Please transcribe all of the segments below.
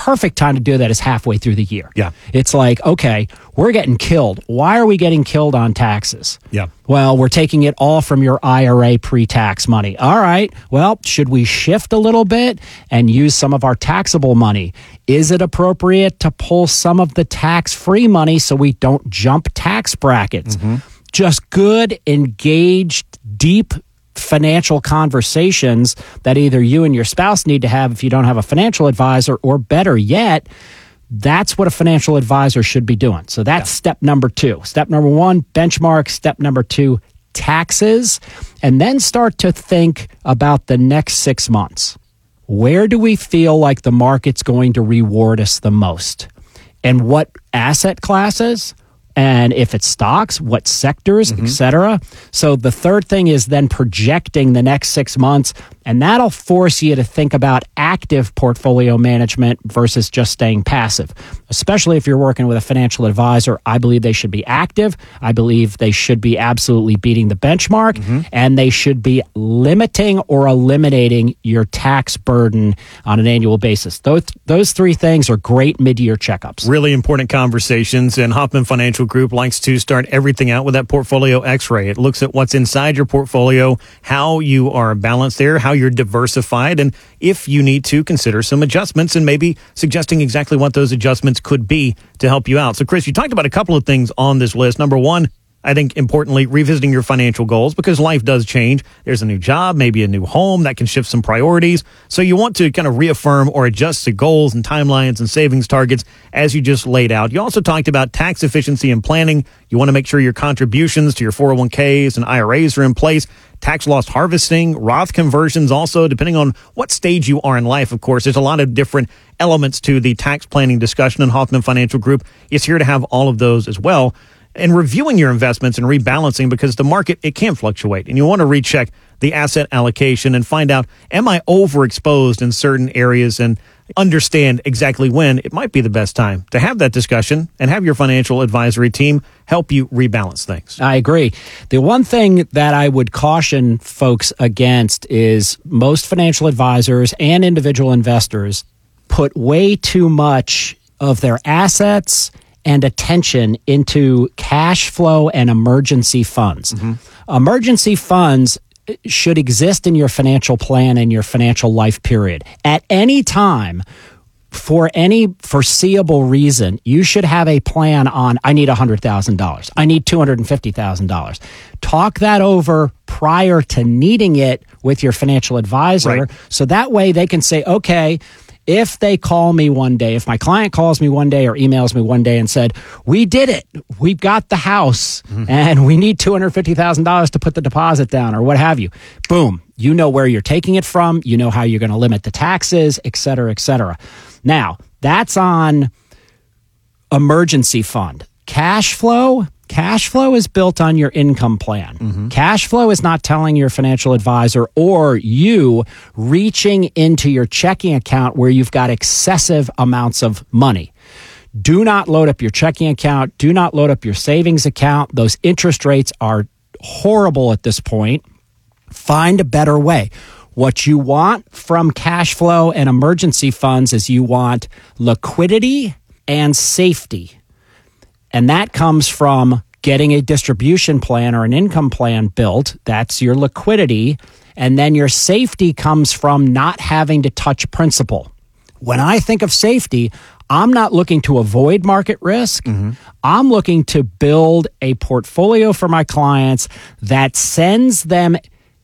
perfect time to do that is halfway through the year. Yeah. It's like, okay, we're getting killed. Why are we getting killed on taxes? Yeah. Well, we're taking it all from your IRA pre-tax money. All right. Well, should we shift a little bit and use some of our taxable money? Is it appropriate to pull some of the tax-free money so we don't jump tax brackets? Just good, engaged, deep financial conversations that either you and your spouse need to have if you don't have a financial advisor, or better yet, that's what a financial advisor should be doing. So that's step number 2. Step number 1, benchmark. Step number 2, taxes. And then start to think about the next 6 months. Where do we feel like the market's going to reward us the most? And what asset classes? And if it's stocks, what sectors, et cetera. So the third thing is then projecting the next 6 months, and that'll force you to think about active portfolio management versus just staying passive. Especially if you're working with a financial advisor, I believe they should be active. I believe they should be absolutely beating the benchmark, and they should be limiting or eliminating your tax burden on an annual basis. Those 3 things are great mid-year checkups. Really important conversations, and Hoffman Financial Group likes to start everything out with that portfolio x-ray. It looks at what's inside your portfolio, how you are balanced there, how you're diversified, and if you need to consider some adjustments, and maybe suggesting exactly what those adjustments could be to help you out. So, Chris, you talked about a couple of things on this list. Number 1, I think importantly, revisiting your financial goals, because life does change. There's a new job, maybe a new home that can shift some priorities. So you want to kind of reaffirm or adjust the goals and timelines and savings targets as you just laid out. You also talked about tax efficiency and planning. You want to make sure your contributions to your 401ks and IRAs are in place. Tax loss harvesting, Roth conversions also, depending on what stage you are in life, of course. There's a lot of different elements to the tax planning discussion, and Hoffman Financial Group is here to have all of those as well. And reviewing your investments and rebalancing, because the market, it can fluctuate, and you want to recheck the asset allocation and find out, am I overexposed in certain areas, and understand exactly when it might be the best time to have that discussion and have your financial advisory team help you rebalance things. I agree. The one thing that I would caution folks against is most financial advisors and individual investors put way too much of their assets and attention into cash flow and emergency funds. Emergency funds should exist in your financial plan and your financial life period. At any time, for any foreseeable reason, you should have a plan on, I need $100,000. I need $250,000. Talk that over prior to needing it with your financial advisor. So that way they can say, okay, if they call me one day, if my client calls me one day or emails me one day and said, we did it, we've got the house, and we need $250,000 to put the deposit down or what have you, boom, you know where you're taking it from, you know how you're going to limit the taxes, et cetera, et cetera. Now, that's on emergency fund. Cash flow is built on your income plan. Cash flow is not telling your financial advisor or you reaching into your checking account where you've got excessive amounts of money. Do not load up your checking account. Do not load up your savings account. Those interest rates are horrible at this point. Find a better way. What you want from cash flow and emergency funds is you want liquidity and safety. And that comes from getting a distribution plan or an income plan built. That's your liquidity. And then your safety comes from not having to touch principal. When I think of safety, I'm not looking to avoid market risk. I'm looking to build a portfolio for my clients that sends them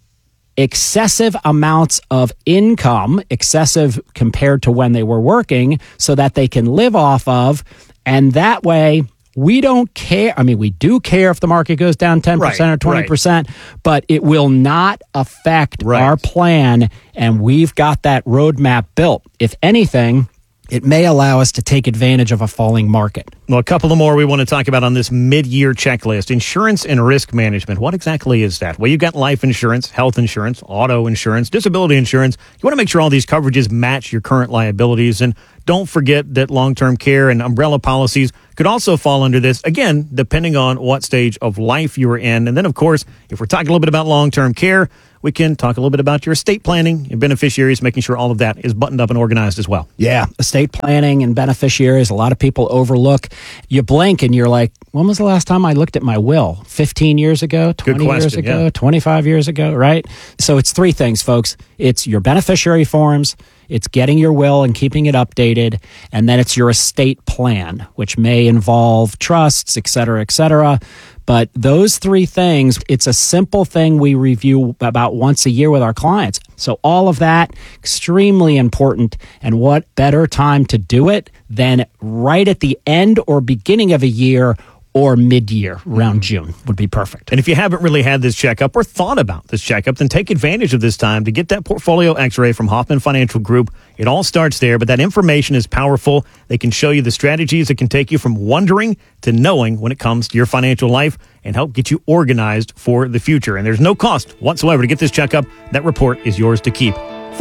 excessive amounts of income, excessive compared to when they were working, so that they can live off of. And that way, we don't care. I mean, we do care if the market goes down 10% or 20%, but it will not affect our plan. And we've got that roadmap built. If anything, it may allow us to take advantage of a falling market. Well, a couple of more we want to talk about on this mid-year checklist. Insurance and risk management. What exactly is that? Well, you've got life insurance, health insurance, auto insurance, disability insurance. You want to make sure all these coverages match your current liabilities. And don't forget that long-term care and umbrella policies could also fall under this, again, depending on what stage of life you're in. And then, of course, if we're talking a little bit about long-term care, we can talk a little bit about your estate planning, your beneficiaries, making sure all of that is buttoned up and organized as well. Yeah, estate planning and beneficiaries, a lot of people overlook. You blink and you're like, when was the last time I looked at my will? 15 years ago, 20 years ago, 25 years ago, right? So it's three things, folks. It's your beneficiary forms, it's getting your will and keeping it updated, and then it's your estate plan, which may involve trusts, et cetera, et cetera. But those three things, it's a simple thing we review about once a year with our clients. So all of that, extremely important. And what better time to do it than right at the end or beginning of a year or mid-year, around June would be perfect. And if you haven't really had this checkup or thought about this checkup, then take advantage of this time to get that portfolio x-ray from Hoffman Financial Group. It all starts there, but that information is powerful. They can show you the strategies that can take you from wondering to knowing when it comes to your financial life and help get you organized for the future. And there's no cost whatsoever to get this checkup. That report is yours to keep.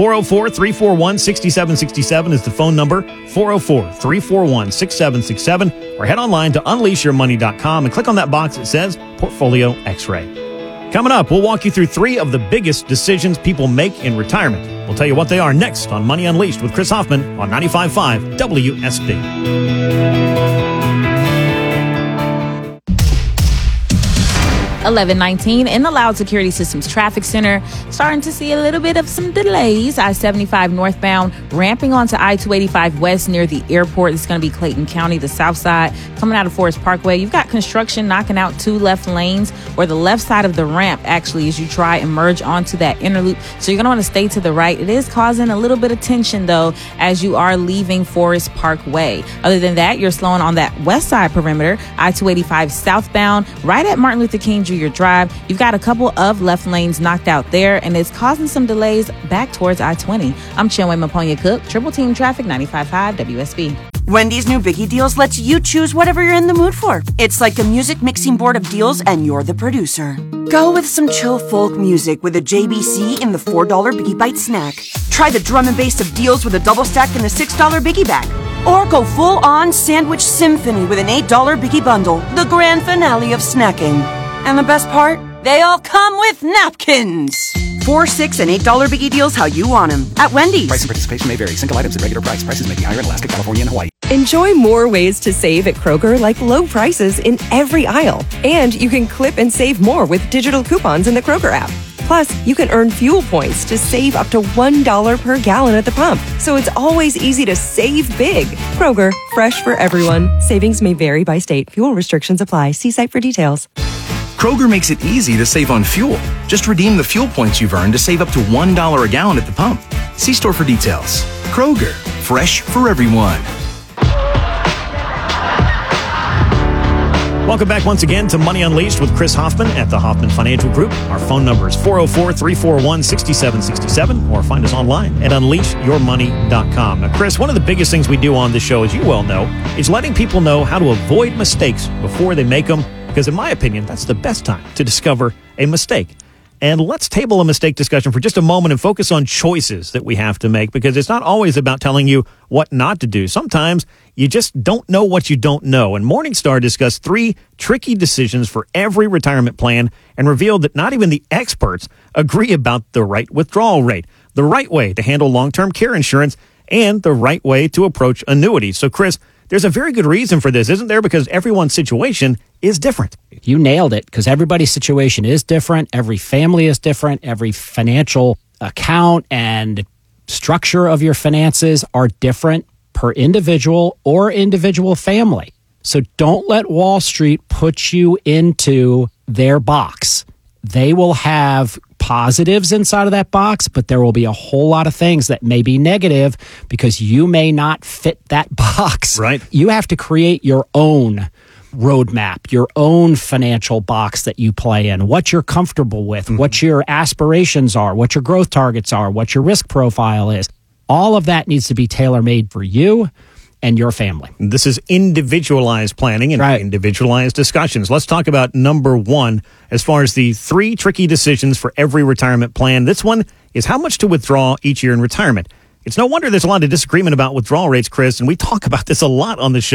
404-341-6767 is the phone number, 404-341-6767, or head online to unleashyourmoney.com and click on that box that says Portfolio X-Ray. Coming up, we'll walk you through three of the biggest decisions people make in retirement. We'll tell you what they are next on Money Unleashed with Chris Hoffman on 95.5 WSB. 1119 in the Loud Security Systems Traffic Center. Starting to see a little bit of some delays. I-75 northbound, ramping onto I-285 west near the airport. It's going to be Clayton County, the south side. Coming out of Forest Parkway, you've got construction knocking out two left lanes, or the left side of the ramp, actually, as you try and merge onto that inner loop. So you're going to want to stay to the right. It is causing a little bit of tension, though, as you are leaving Forest Parkway. Other than that, you're slowing on that west side perimeter, I-285 southbound, right at Martin Luther King Jr. Drive. You've got a couple of left lanes knocked out there, and it's causing some delays back towards I-20. I'm Chinwe Maponya Cook, Triple Team Traffic, 95.5 WSB. Wendy's new Biggie Deals lets you choose whatever you're in the mood for. It's like a music mixing board of deals, and you're the producer. Go with some chill folk music with a JBC in the $4 Biggie Bite snack. Try the drum and bass of deals with a double stack in the $6 Biggie bag. Or go full-on sandwich symphony with an $8 Biggie bundle, the grand finale of snacking. And the best part? They all come with napkins. $4, $6, and $8 Biggie Deals how you want them at Wendy's. Price and participation may vary. Single items at regular price. Prices may be higher in Alaska, California, and Hawaii. Enjoy more ways to save at Kroger, like low prices in every aisle. And you can clip and save more with digital coupons in the Kroger app. Plus, you can earn fuel points to save up to $1 per gallon at the pump. So it's always easy to save big. Kroger, fresh for everyone. Savings may vary by state. Fuel restrictions apply. See site for details. Kroger makes it easy to save on fuel. Just redeem the fuel points you've earned to save up to $1 a gallon at the pump. See store for details. Kroger, fresh for everyone. Welcome back once again to Money Unleashed with Chris Hoffman at the Hoffman Financial Group. Our phone number is 404-341-6767, or find us online at unleashyourmoney.com. Now, Chris, one of the biggest things we do on this show, as you well know, is letting people know how to avoid mistakes before they make them, because in my opinion, that's the best time to discover a mistake. And let's table a mistake discussion for just a moment and focus on choices that we have to make, because it's not always about telling you what not to do. Sometimes you just don't know what you don't know. And Morningstar discussed 3 tricky decisions for every retirement plan and revealed that not even the experts agree about the right withdrawal rate, the right way to handle long-term care insurance, and the right way to approach annuities. So, Chris, there's a very good reason for this, isn't there? Because everyone's situation is different. You nailed it, because everybody's situation is different. Every family is different. Every financial account and structure of your finances are different per individual or individual family. So don't let Wall Street put you into their box. They will have positives inside of that box, but there will be a whole lot of things that may be negative because you may not fit that box. Right. You have to create your own roadmap, your own financial box that you play in, what you're comfortable with, what your aspirations are, what your growth targets are, what your risk profile is. All of that needs to be tailor-made for you and your family. This is individualized planning and individualized discussions. Let's talk about number 1 as far as the 3 tricky decisions for every retirement plan. This one is how much to withdraw each year in retirement. It's no wonder there's a lot of disagreement about withdrawal rates, Chris, and we talk about this a lot on the show.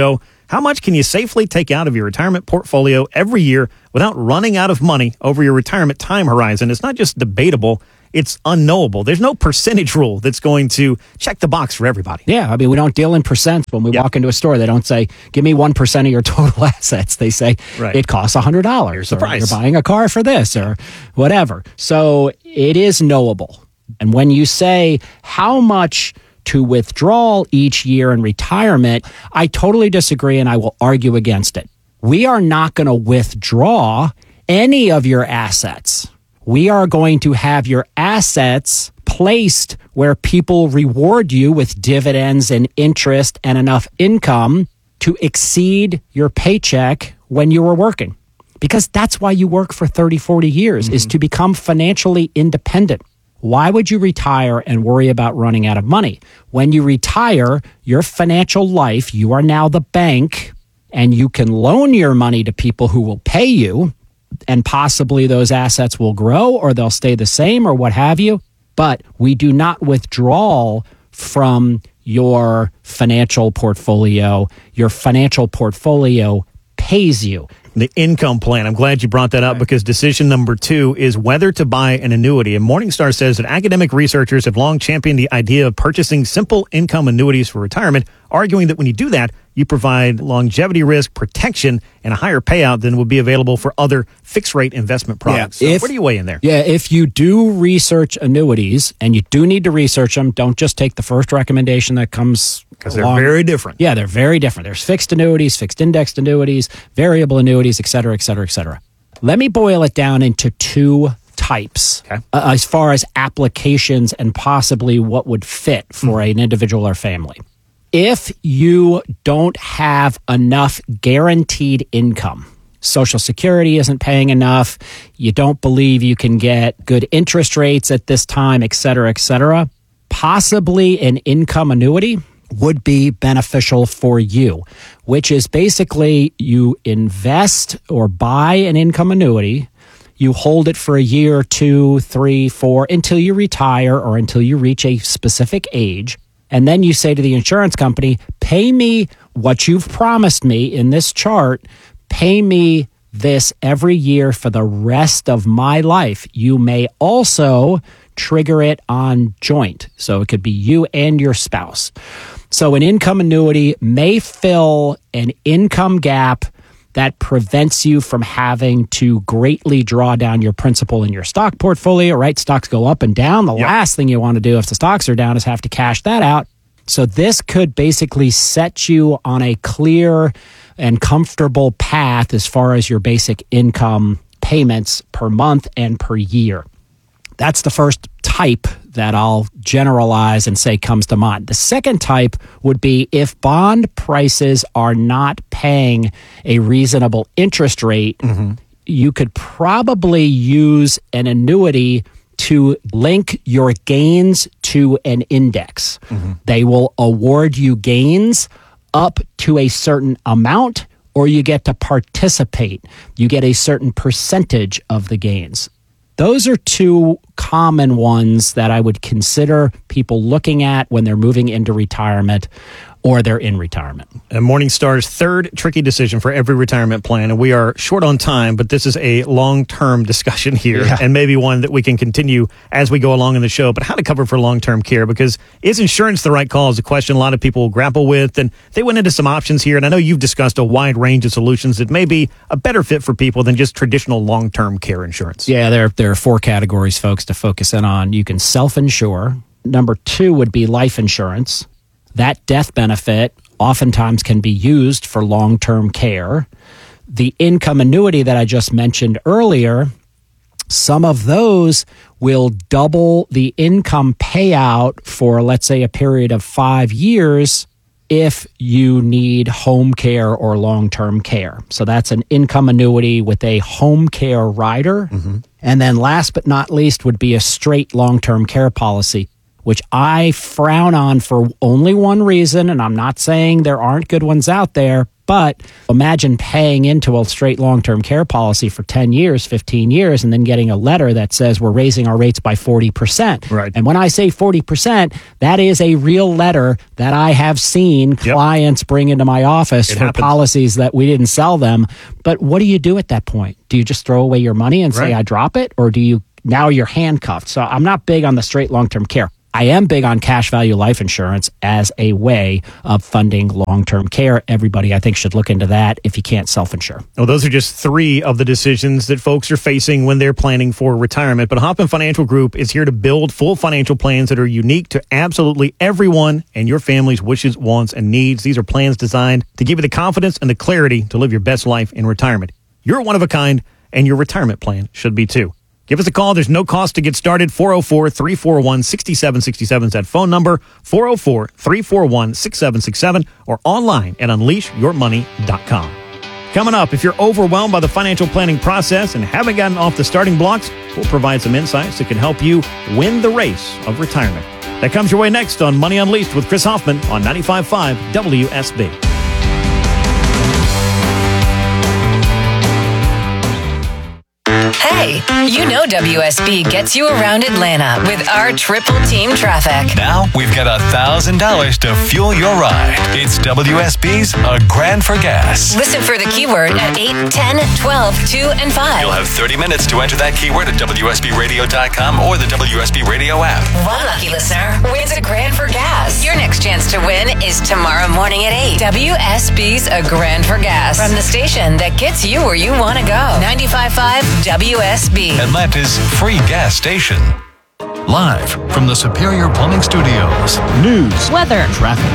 How much can you safely take out of your retirement portfolio every year without running out of money over your retirement time horizon? It's not just debatable, it's unknowable. There's no percentage rule that's going to check the box for everybody. Yeah, I mean, we don't deal in percents. When we walk into a store, they don't say, give me 1% of your total assets. They say, it costs $100. Or you're buying a car for this or whatever. So it is knowable. And when you say how much to withdraw each year in retirement, I totally disagree and I will argue against it. We are not going to withdraw any of your assets. We are going to have your assets placed where people reward you with dividends and interest and enough income to exceed your paycheck when you were working. Because that's why you work for 30, 40 years, is to become financially independent. Why would you retire and worry about running out of money? When you retire, your financial life, you are now the bank, and you can loan your money to people who will pay you, and possibly those assets will grow or they'll stay the same or what have you. But we do not withdraw from your financial portfolio. Your financial portfolio pays you. The income plan. I'm glad you brought that up because decision number 2 is whether to buy an annuity. And Morningstar says that academic researchers have long championed the idea of purchasing simple income annuities for retirement, arguing that when you do that, you provide longevity risk protection and a higher payout than would be available for other fixed-rate investment products. So where do you weigh in there? Yeah, if you do research annuities, and you do need to research them, don't just take the first recommendation that comes because they're very different. Yeah, they're very different. There's fixed annuities, fixed indexed annuities, variable annuities, et cetera, et cetera, et cetera. Let me boil it down into 2 types as far as applications and possibly what would fit for an individual or family. If you don't have enough guaranteed income, Social Security isn't paying enough, you don't believe you can get good interest rates at this time, et cetera, possibly an income annuity would be beneficial for you, which is basically you invest or buy an income annuity, you hold it for a year, 2, 3, 4, until you retire or until you reach a specific age. And then you say to the insurance company, pay me what you've promised me in this chart, pay me this every year for the rest of my life. You may also trigger it on joint. So it could be you and your spouse. So an income annuity may fill an income gap that prevents you from having to greatly draw down your principal in your stock portfolio, right? Stocks go up and down. The last thing you want to do if the stocks are down is have to cash that out. So this could basically set you on a clear and comfortable path as far as your basic income payments per month and per year. That's the first type that I'll generalize and say comes to mind. The second type would be if bond prices are not paying a reasonable interest rate, you could probably use an annuity to link your gains to an index. They will award you gains up to a certain amount, or you get to participate. You get a certain percentage of the gains. Those are 2 common ones that I would consider people looking at when they're moving into retirement or they're in retirement. And Morningstar's 3rd tricky decision for every retirement plan, and we are short on time, but this is a long-term discussion here, and maybe one that we can continue as we go along in the show, but how to cover for long-term care, because is insurance the right call is a question a lot of people will grapple with, and they went into some options here, and I know you've discussed a wide range of solutions that may be a better fit for people than just traditional long-term care insurance. Yeah, there are 4 categories, folks, to focus in on. You can self-insure. Number 2 would be life insurance. That death benefit oftentimes can be used for long-term care. The income annuity that I just mentioned earlier, some of those will double the income payout for, let's say, a period of 5 years if you need home care or long-term care. So that's an income annuity with a home care rider. And then last but not least would be a straight long-term care policy, which I frown on for only one reason, and I'm not saying there aren't good ones out there, But imagine paying into a straight long-term care policy for 10 years, 15 years, and then getting a letter that says we're raising our rates by 40%. Right. And when I say 40%, that is a real letter that I have seen clients bring into my office for policies that we didn't sell them. But what do you do at that point? Do you just throw away your money and say, I drop it? Or do you, now you're handcuffed? So I'm not big on the straight long-term care. I am big on cash value life insurance as a way of funding long-term care. Everybody, I think, should look into that if you can't self-insure. Well, those are just 3 of the decisions that folks are facing when they're planning for retirement. But Hoffman Financial Group is here to build full financial plans that are unique to absolutely everyone and your family's wishes, wants, and needs. These are plans designed to give you the confidence and the clarity to live your best life in retirement. You're one of a kind, and your retirement plan should be too. Give us a call. There's no cost to get started. 404-341-6767 is that phone number. 404-341-6767 or online at unleashyourmoney.com. Coming up, if you're overwhelmed by the financial planning process and haven't gotten off the starting blocks, we'll provide some insights that can help you win the race of retirement. That comes your way next on Money Unleashed with Chris Hoffman on 95.5 WSB. Hey, you know WSB gets you around Atlanta with our triple team traffic. Now we've got $1,000 to fuel your ride. It's WSB's A Grand for Gas. Listen for the keyword at 8, 10, 12, 2, and 5. You'll have 30 minutes to enter that keyword at WSBRadio.com or the WSB Radio app. One lucky listener wins a grand for gas. Your next chance to win is tomorrow morning at 8. WSB's A Grand for Gas from the station that gets you where you want to go. 95.5 WSB. Atlanta's free gas station. Live from the Superior Plumbing Studios. News, weather, traffic.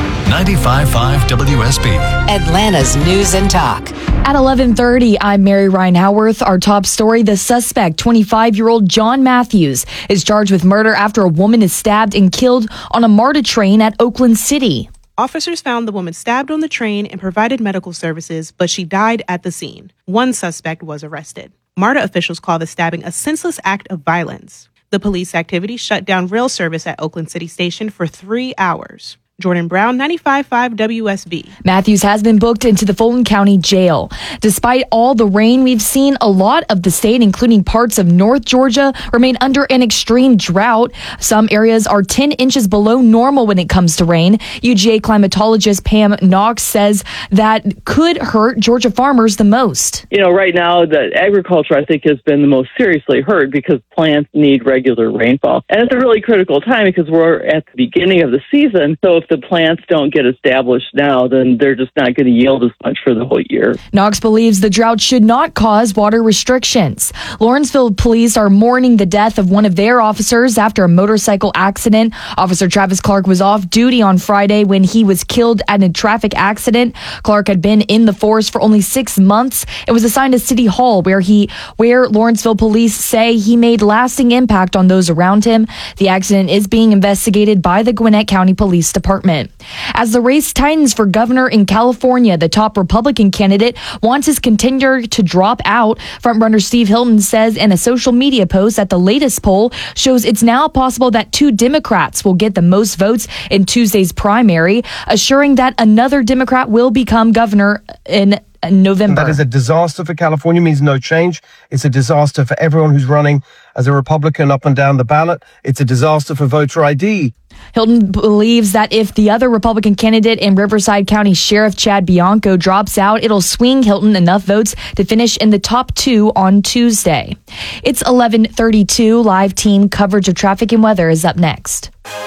95.5 WSB. Atlanta's News and Talk. At 11:30, I'm Mary Ryan Howarth. Our top story, the suspect, 25-year-old John Matthews, is charged with murder after a woman is stabbed and killed on a MARTA train at Oakland City. Officers found the woman stabbed on the train and provided medical services, but she died at the scene. One suspect was arrested. MARTA officials call the stabbing a senseless act of violence. The police activity shut down rail service at Oakland City Station for 3 hours. Jordan Brown, 95.5 WSB. Matthews has been booked into the Fulton County Jail. Despite all the rain we've seen, a lot of the state, including parts of North Georgia, remain under an extreme drought. Some areas are 10 inches below normal when it comes to rain. UGA climatologist Pam Knox says that could hurt Georgia farmers the most. You know, right now, the agriculture, I think, has been the most seriously hurt because plants need regular rainfall. And it's a really critical time because we're at the beginning of the season. So if the plants don't get established now, then they're just not going to yield as much for the whole year. Knox believes the drought should not cause water restrictions. Lawrenceville police are mourning the death of one of their officers after a motorcycle accident. Officer Travis Clark was off duty on Friday when he was killed at a traffic accident. Clark had been in the force for only 6 months and was assigned to City Hall, where Lawrenceville police say he made lasting impact on those around him. The accident is being investigated by the Gwinnett County Police Department. As the race tightens for governor in California, the top Republican candidate wants his contender to drop out. Frontrunner Steve Hilton says in a social media post that the latest poll shows it's now possible that 2 Democrats will get the most votes in Tuesday's primary, assuring that another Democrat will become governor in November. That is a disaster for California, means no change. It's a disaster for everyone who's running as a Republican up and down the ballot. It's a disaster for voter ID. Hilton believes that if the other Republican candidate in Riverside County Sheriff Chad Bianco drops out, it'll swing Hilton enough votes to finish in the top 2 on Tuesday. It's 11:32. Live team coverage of traffic and weather is up next.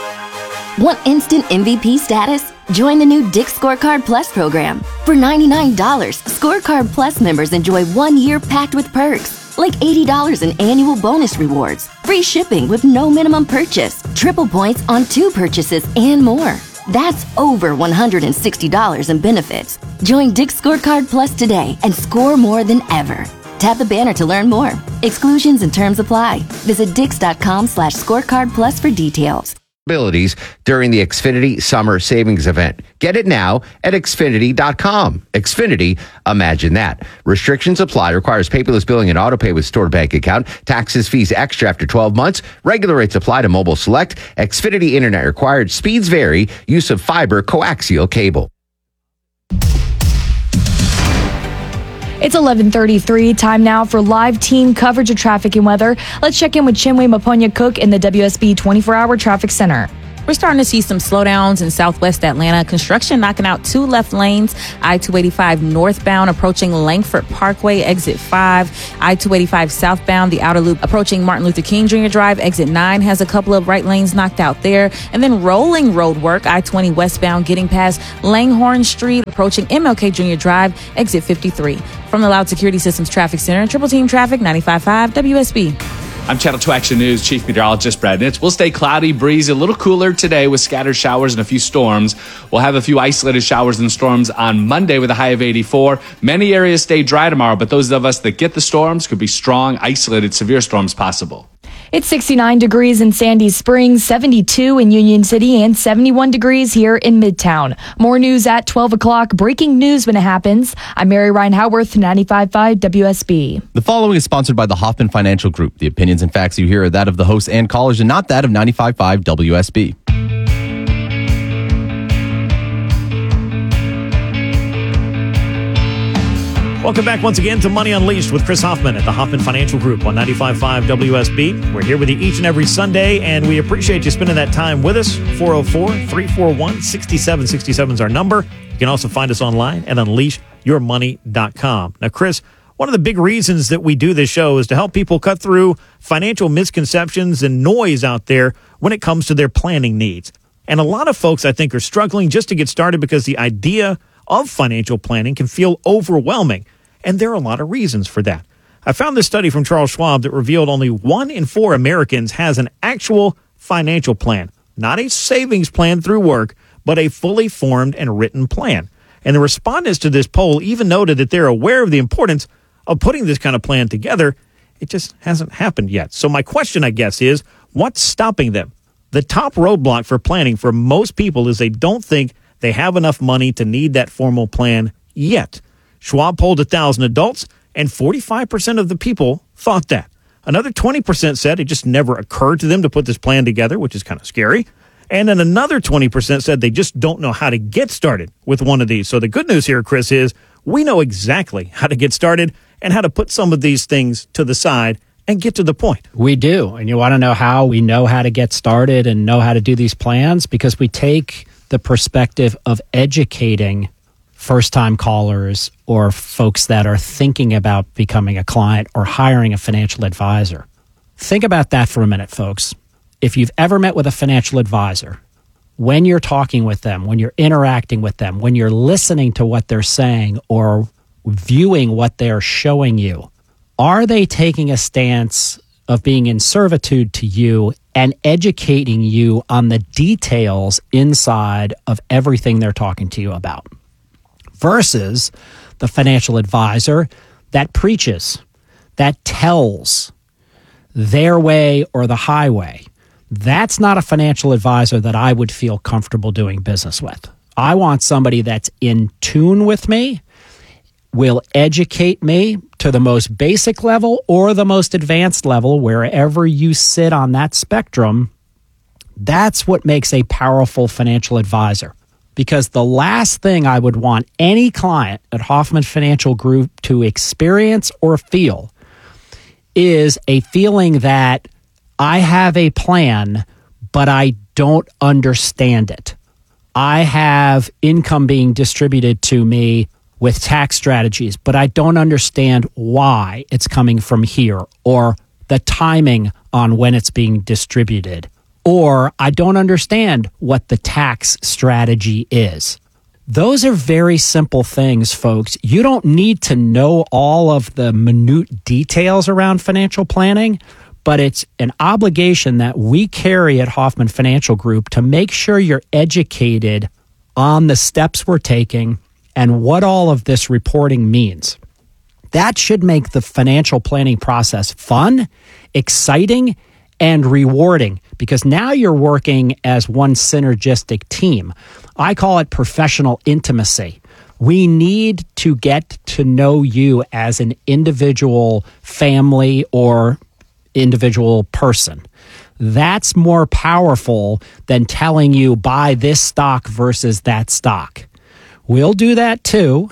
Want instant MVP status? Join the new Dick's Scorecard Plus program. For $99, Scorecard Plus members enjoy 1 year packed with perks, like $80 in annual bonus rewards, free shipping with no minimum purchase, triple points on 2 purchases, and more. That's over $160 in benefits. Join Dick's Scorecard Plus today and score more than ever. Tap the banner to learn more. Exclusions and terms apply. Visit Dix.com/scorecardplus for details. Abilities during the Xfinity Summer Savings Event. Get it now at Xfinity.com. Xfinity, imagine that. Restrictions apply. Requires paperless billing and autopay with stored bank account. Taxes, fees extra after 12 months. Regular rates apply to mobile select. Xfinity Internet required. Speeds vary. Use of fiber coaxial cable. It's 11:33. Time now for live team coverage of traffic and weather. Let's check in with Chinwe Maponya-Cook in the WSB 24-hour traffic center. We're starting to see some slowdowns in southwest Atlanta. Construction knocking out 2 left lanes. I-285 northbound approaching Langford Parkway, exit 5. I-285 southbound, the outer loop approaching Martin Luther King Jr. Drive, exit 9 has a couple of right lanes knocked out there. And then rolling road work, I-20 westbound getting past Langhorne Street, approaching MLK Jr. Drive, exit 53. From the Loud Security Systems Traffic Center, Triple Team Traffic, 95.5 WSB. I'm Channel 2 Action News Chief Meteorologist Brad Nitz. We'll stay cloudy, breezy, a little cooler today with scattered showers and a few storms. We'll have a few isolated showers and storms on Monday with a high of 84. Many areas stay dry tomorrow, but those of us that get the storms could be strong, isolated, severe storms possible. It's 69 degrees in Sandy Springs, 72 in Union City, and 71 degrees here in Midtown. More news at 12 o'clock. Breaking news when it happens. I'm Mary Ryan Howarth, 95.5 WSB. The following is sponsored by the Hoffman Financial Group. The opinions and facts you hear are that of the hosts and callers and not that of 95.5 WSB. Welcome back once again to Money Unleashed with Chris Hoffman at the Hoffman Financial Group on 95.5 WSB. We're here with you each and every Sunday, and we appreciate you spending that time with us. 404-341-6767 is our number. You can also find us online at unleashyourmoney.com. Now, Chris, one of the big reasons that we do this show is to help people cut through financial misconceptions and noise out there when it comes to their planning needs. And a lot of folks, I think, are struggling just to get started because the idea of financial planning can feel overwhelming. And there are a lot of reasons for that. I found this study from Charles Schwab that revealed only 1 in 4 Americans has an actual financial plan, not a savings plan through work, but a fully formed and written plan. And the respondents to this poll even noted that they're aware of the importance of putting this kind of plan together. It just hasn't happened yet. So my question, I guess, is what's stopping them? The top roadblock for planning for most people is they don't think they have enough money to need that formal plan yet. Schwab polled 1,000 adults, and 45% of the people thought that. Another 20% said it just never occurred to them to put this plan together, which is kind of scary. And then another 20% said they just don't know how to get started with one of these. So the good news here, Chris, is we know exactly how to get started and how to put some of these things to the side and get to the point. We do. And you want to know how we know how to get started and know how to do these plans? Because we take the perspective of educating first-time callers or folks that are thinking about becoming a client or hiring a financial advisor. Think about that for a minute, folks. If you've ever met with a financial advisor, when you're talking with them, when you're interacting with them, when you're listening to what they're saying or viewing what they're showing you, are they taking a stance of being in servitude to you and educating you on the details inside of everything they're talking to you about? Versus the financial advisor that preaches, that tells their way or the highway. That's not a financial advisor that I would feel comfortable doing business with. I want somebody that's in tune with me, will educate me to the most basic level or the most advanced level, wherever you sit on that spectrum. That's what makes a powerful financial advisor. Because the last thing I would want any client at Hoffman Financial Group to experience or feel is a feeling that I have a plan, but I don't understand it. I have income being distributed to me with tax strategies, but I don't understand why it's coming from here or the timing on when it's being distributed. Or I don't understand what the tax strategy is. Those are very simple things, folks. You don't need to know all of the minute details around financial planning, but it's an obligation that we carry at Hoffman Financial Group to make sure you're educated on the steps we're taking and what all of this reporting means. That should make the financial planning process fun, exciting, and rewarding, because now you're working as one synergistic team. I call it professional intimacy. We need to get to know you as an individual family or individual person. That's more powerful than telling you buy this stock versus that stock. We'll do that too.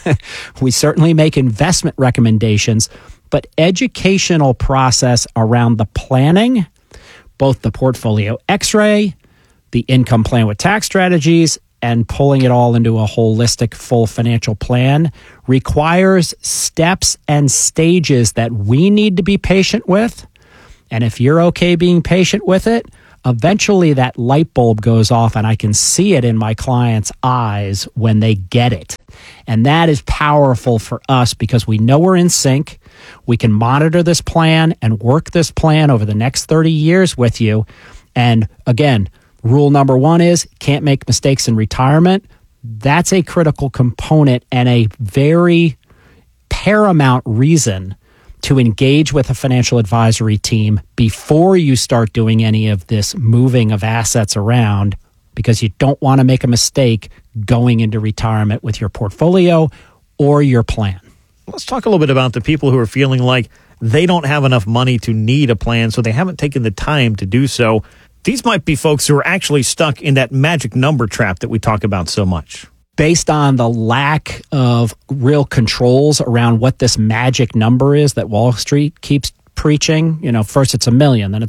We certainly make investment recommendations, but educational process around the planning, both the portfolio X-ray, the income plan with tax strategies, and pulling it all into a holistic full financial plan requires steps and stages that we need to be patient with. And if you're okay being patient with it, eventually that light bulb goes off and I can see it in my clients' eyes when they get it. And that is powerful for us because we know we're in sync. We can monitor this plan and work this plan over the next 30 years with you. And again, rule number one is can't make mistakes in retirement. That's a critical component and a very paramount reason to engage with a financial advisory team before you start doing any of this moving of assets around, because you don't want to make a mistake going into retirement with your portfolio or your plan. Let's talk a little bit about the people who are feeling like they don't have enough money to need a plan, so they haven't taken the time to do so. These might be folks who are actually stuck in that magic number trap that we talk about so much. Based on the lack of real controls around what this magic number is that Wall Street keeps preaching, first it's $1 million, then it's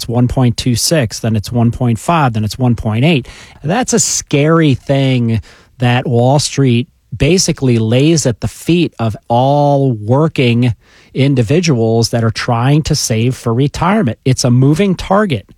1.26, then it's 1.5, then it's 1.8. That's a scary thing that Wall Street basically lays at the feet of all working individuals that are trying to save for retirement. It's a moving target.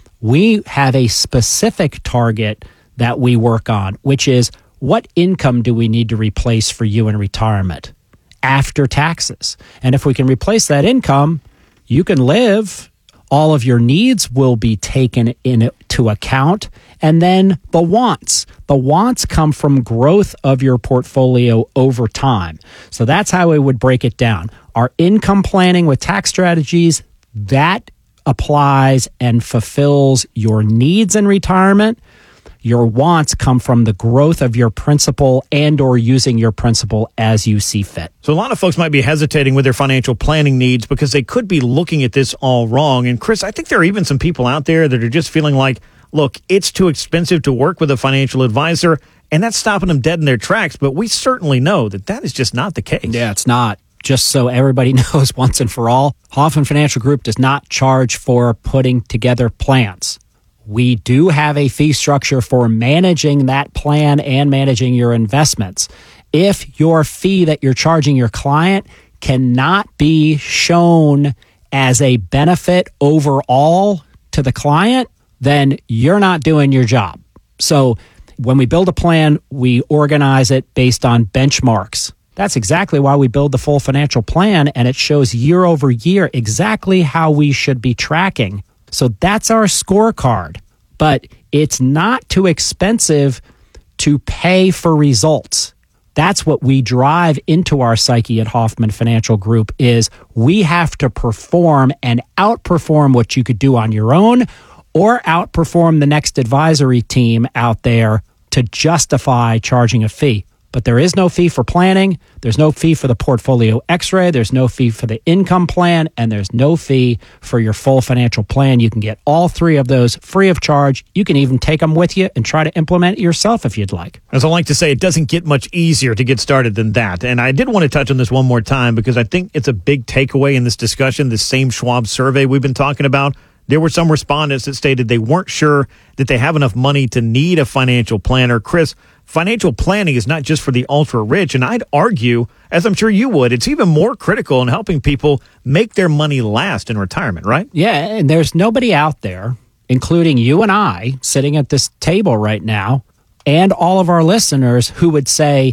We have a specific target that we work on, which is what income do we need to replace for you in retirement after taxes? And if we can replace that income, you can live. All of your needs will be taken into account. And then the wants. The wants come from growth of your portfolio over time. So that's how we would break it down. Our income planning with tax strategies, that applies and fulfills your needs in retirement. Your wants come from the growth of your principal and or using your principal as you see fit. So a lot of folks might be hesitating with their financial planning needs because they could be looking at this all wrong. And Chris, I think there are even some people out there that are just feeling like, look, it's too expensive to work with a financial advisor, and that's stopping them dead in their tracks. But we certainly know that that is just not the case. Yeah, it's not. Just so everybody knows once and for all, Hoffman Financial Group does not charge for putting together plans. We do have a fee structure for managing that plan and managing your investments. If your fee that you're charging your client cannot be shown as a benefit overall to the client, then you're not doing your job. So when we build a plan, we organize it based on benchmarks. That's exactly why we build the full financial plan, and it shows year over year exactly how we should be tracking. So that's our scorecard. But it's not too expensive to pay for results. That's what we drive into our psyche at Hoffman Financial Group is we have to perform and outperform what you could do on your own or outperform the next advisory team out there to justify charging a fee. But there is no fee for planning, there's no fee for the portfolio X-ray, there's no fee for the income plan, and there's no fee for your full financial plan. You can get all three of those free of charge. You can even take them with you and try to implement it yourself if you'd like. As I like to say, it doesn't get much easier to get started than that. And I did want to touch on this one more time because I think it's a big takeaway in this discussion, this same Schwab survey we've been talking about. There were some respondents that stated they weren't sure that they have enough money to need a financial planner. Chris, financial planning is not just for the ultra rich, and I'd argue, as I'm sure you would, it's even more critical in helping people make their money last in retirement, right? Yeah, and there's nobody out there, including you and I, sitting at this table right now, and all of our listeners who would say,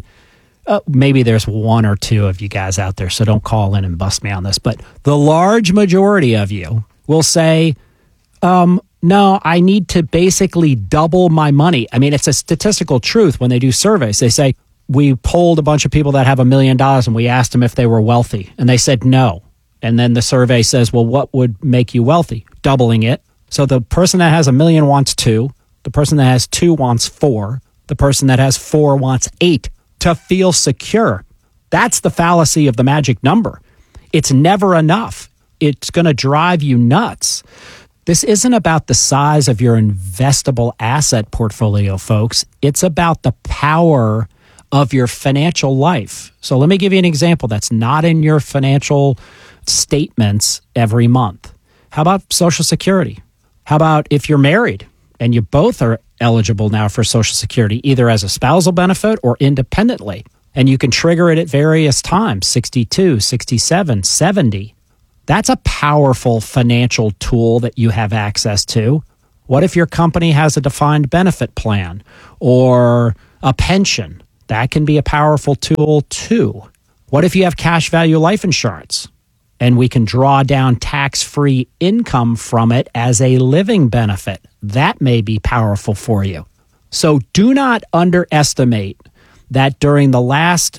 maybe there's one or two of you guys out there, so don't call in and bust me on this, but the large majority of you will say, no, I need to basically double my money. I mean, it's a statistical truth when they do surveys. They say, we polled a bunch of people that have $1 million and we asked them if they were wealthy. And they said no. And then the survey says, well, what would make you wealthy? Doubling it. So the person that has $1 million wants 2. The person that has 2 wants 4. The person that has 4 wants 8 to feel secure. That's the fallacy of the magic number. It's never enough. It's going to drive you nuts. This isn't about the size of your investable asset portfolio, folks. It's about the power of your financial life. So let me give you an example that's not in your financial statements every month. How about Social Security? How about if you're married and you both are eligible now for Social Security, either as a spousal benefit or independently, and you can trigger it at various times, 62, 67, 70. That's a powerful financial tool that you have access to. What if your company has a defined benefit plan or a pension? That can be a powerful tool too. What if you have cash value life insurance and we can draw down tax-free income from it as a living benefit? That may be powerful for you. So do not underestimate that during the last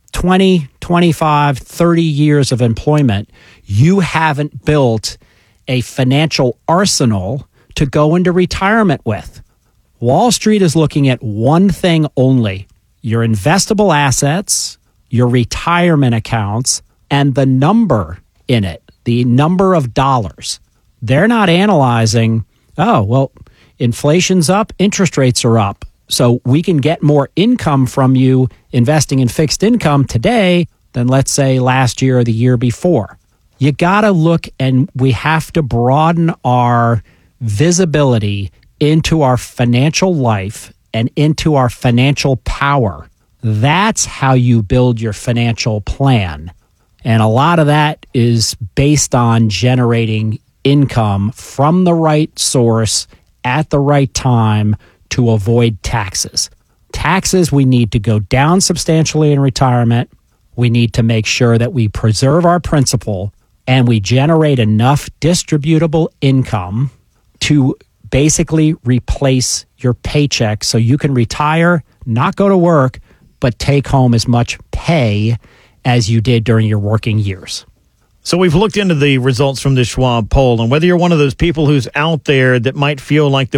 20, 25, 30 years of employment, you haven't built a financial arsenal to go into retirement with. Wall Street is looking at one thing only: your investable assets, your retirement accounts, and the number in it, the number of dollars. They're not analyzing, oh, well, inflation's up, interest rates are up, so we can get more income from you investing in fixed income today than, let's say, last year or the year before. You got to look, and we have to broaden our visibility into our financial life and into our financial power. That's how you build your financial plan. And a lot of that is based on generating income from the right source at the right time to avoid taxes. Taxes, we need to go down substantially in retirement. We need to make sure that we preserve our principal and we generate enough distributable income to basically replace your paycheck so you can retire, not go to work, but take home as much pay as you did during your working years. So we've looked into the results from the Schwab poll, and whether you're one of those people who's out there that might feel like the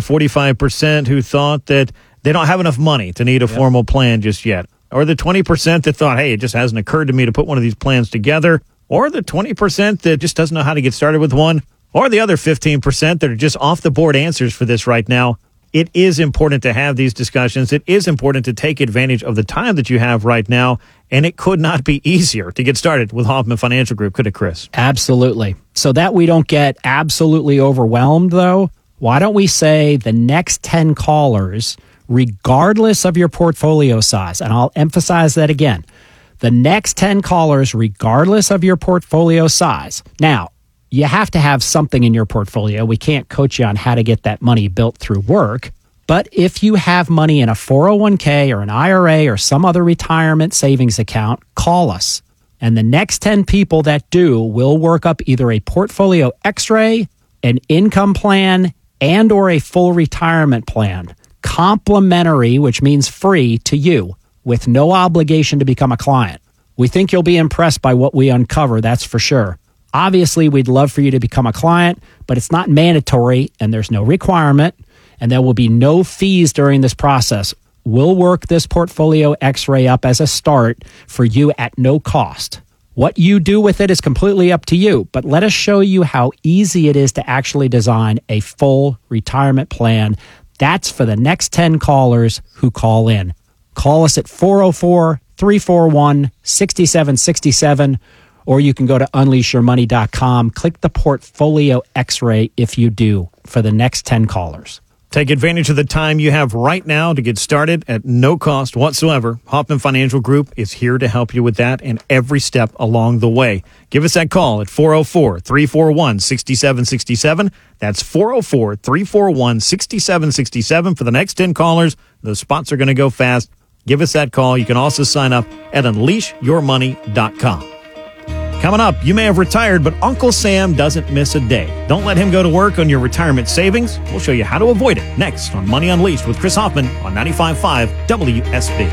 45% who thought that they don't have enough money to need a formal plan just yet, or the 20% that thought, hey, it just hasn't occurred to me to put one of these plans together, or the 20% that just doesn't know how to get started with one, or the other 15% that are just off-the-board answers for this right now, it is important to have these discussions. It is important to take advantage of the time that you have right now, and it could not be easier to get started with Hoffman Financial Group, could it, Chris? Absolutely. So that we don't get absolutely overwhelmed, though, why don't we say the next 10 callers, regardless of your portfolio size, and I'll emphasize that again, the next 10 callers, regardless of your portfolio size. Now, you have to have something in your portfolio. We can't coach you on how to get that money built through work. But if you have money in a 401k or an IRA or some other retirement savings account, call us. And the next 10 people that do will work up either a portfolio X-ray, an income plan, and or a full retirement plan. Complimentary, which means free to you, with no obligation to become a client. We think you'll be impressed by what we uncover, that's for sure. Obviously, we'd love for you to become a client, but it's not mandatory and there's no requirement, and there will be no fees during this process. We'll work this portfolio X-ray up as a start for you at no cost. What you do with it is completely up to you, but let us show you how easy it is to actually design a full retirement plan. That's for the next 10 callers who call in. Call us at 404-341-6767. Or you can go to unleashyourmoney.com, click the portfolio X-ray if you do for the next 10 callers. Take advantage of the time you have right now to get started at no cost whatsoever. Hoffman Financial Group is here to help you with that and every step along the way. Give us that call at 404-341-6767. That's 404-341-6767 for the next 10 callers. Those spots are going to go fast. Give us that call. You can also sign up at unleashyourmoney.com. Coming up, you may have retired, but Uncle Sam doesn't miss a day. Don't let him go to work on your retirement savings. We'll show you how to avoid it next on Money Unleashed with Chris Hoffman on 95.5 WSB.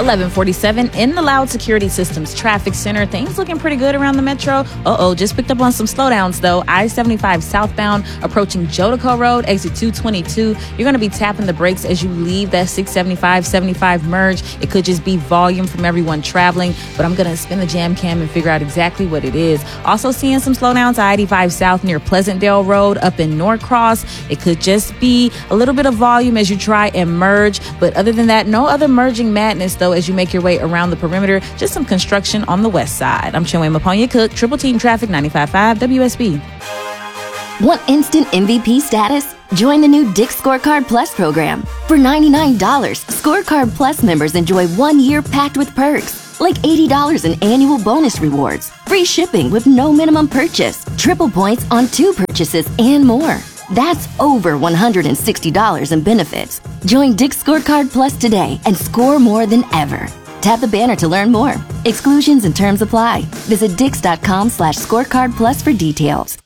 1147 in the Loud Security Systems Traffic Center. Things looking pretty good around the metro. Just picked up on some slowdowns though. I-75 southbound approaching Jodico Road, exit 222. You're going to be tapping the brakes as you leave that 675-75 merge. It could just be volume from everyone traveling, but I'm going to spin the jam cam and figure out exactly what it is. Also seeing some slowdowns I-85 south near Pleasantdale Road up in Norcross. It could just be a little bit of volume as you try and merge, but other than that, no other merging madness though as you make your way around the perimeter. Just some construction on the west side. I'm Chinwe Maponya Cook, Triple Team Traffic 95.5 WSB. Want instant MVP status? Join the new Dick's Scorecard Plus program. For $99, Scorecard Plus members enjoy 1 year packed with perks, like $80 in annual bonus rewards, free shipping with no minimum purchase, triple points on 2 purchases, and more. That's over $160 in benefits. Join Dick's Scorecard Plus today and score more than ever. Tap the banner to learn more. Exclusions and terms apply. Visit dix.com/scorecard plus for details.